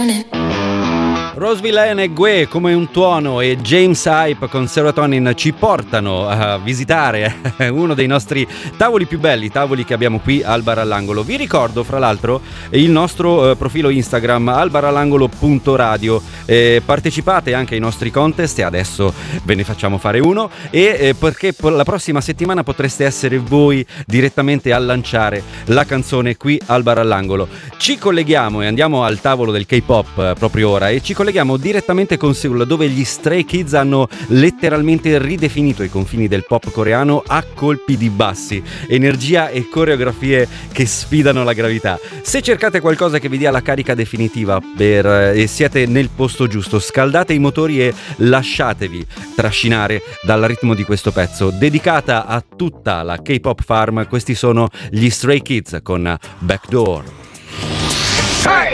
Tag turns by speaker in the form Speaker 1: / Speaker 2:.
Speaker 1: Roseville e Gue come un tuono e James Hype con Serotonin ci portano a visitare uno dei nostri tavoli più belli, tavoli che abbiamo qui al Bar all'Angolo. Vi ricordo fra l'altro il nostro profilo Instagram albarallangolo.radio, partecipate anche ai nostri contest e adesso ve ne facciamo fare uno perché la prossima settimana potreste essere voi direttamente a lanciare la canzone qui al Bar all'Angolo. Ci colleghiamo e andiamo al tavolo del K-pop proprio ora e ci colleghiamo direttamente con Seoul, dove gli Stray Kids hanno letteralmente ridefinito i confini del pop coreano a colpi di bassi, energia e coreografie che sfidano la gravità. Se cercate qualcosa che vi dia la carica definitiva e siete nel posto giusto, scaldate i motori e lasciatevi trascinare dal ritmo di questo pezzo, dedicata a tutta la K-pop farm. Questi sono gli Stray Kids con Backdoor.
Speaker 2: Hey!